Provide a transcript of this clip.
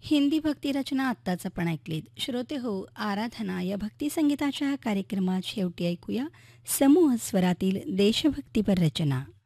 हिंदी भक्तिरचना आत्ताच आपण ऐकलीत. श्रोते हो, आराधना या भक्तिसंगीताच्या कार्यक्रमात शेवटी ऐकूया समूह स्वरातील देशभक्तीपर रचना.